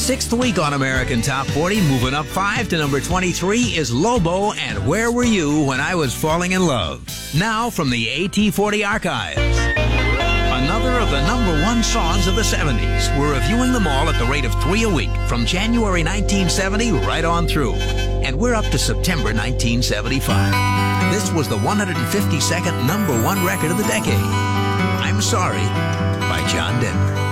sixth week on American Top 40. Moving up 5 to number 23 is Lobo and Where Were You When I Was Falling in Love. Now from the AT40 archives. Another of the number one songs of the 70s. We're reviewing them all at the rate of 3 a week from January 1970 right on through. And we're up to September 1975. This was the 152nd number one record of the decade. I'm Sorry by John Denver.